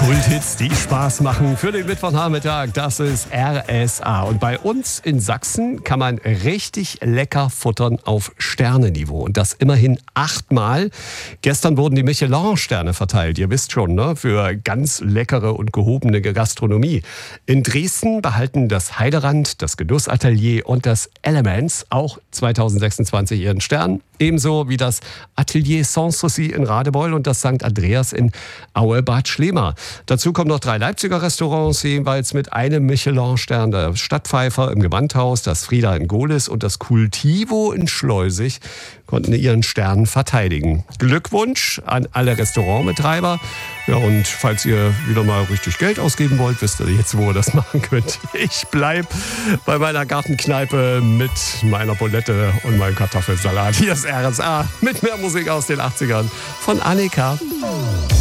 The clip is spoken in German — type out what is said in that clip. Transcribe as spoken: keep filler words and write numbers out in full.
Kulthits, die Spaß machen für den Mittwochnachmittag, das ist R S A. Und bei uns in Sachsen kann man richtig lecker futtern auf Sterneniveau. Und das immerhin achtmal. Gestern wurden die Michelin-Sterne verteilt, ihr wisst schon, ne? Für ganz leckere und gehobene Gastronomie. In Dresden behalten das Heiderand, das Genussatelier und das Elements auch zweitausendsechsundzwanzig ihren Stern. Ebenso wie das Atelier Sanssouci in Radebeul und das Sankt Andreas in Aue-Bad Schlema. Dazu kommen noch drei Leipziger Restaurants, jeweils mit einem Michelin-Stern. Der Stadtpfeifer im Gewandhaus, das Frieda in Gohlis und das Cultivo in Schleusig konnten ihren Stern verteidigen. Glückwunsch an alle Restaurantbetreiber. Ja, und falls ihr wieder mal richtig Geld ausgeben wollt, wisst ihr jetzt, wo ihr das machen könnt. Ich bleib bei meiner Gartenkneipe mit meiner Bulette und meinem Kartoffelsalat. Hier ist R S A mit mehr Musik aus den achtzigern von Annika.